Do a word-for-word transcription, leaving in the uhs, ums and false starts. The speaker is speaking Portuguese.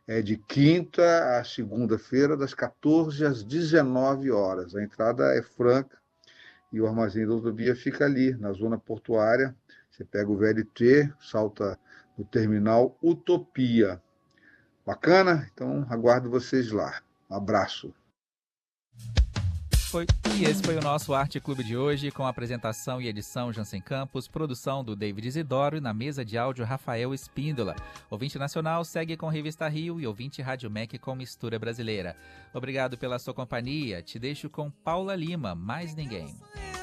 é de quinta a segunda-feira, das quatorze às dezenove horas. A entrada é franca e o armazém da rodovia fica ali, na zona portuária. Você pega o V L T, salta no terminal Utopia. Bacana? Então, aguardo vocês lá. Um abraço. Foi. E esse foi o nosso Arte Clube de hoje, com apresentação e edição Jansen Campos, produção do David Isidoro e na mesa de áudio Rafael Espíndola. Ouvinte Nacional segue com Revista Rio e ouvinte Rádio M E C com Mistura Brasileira. Obrigado pela sua companhia. Te deixo com Paula Lima, Mais Ninguém.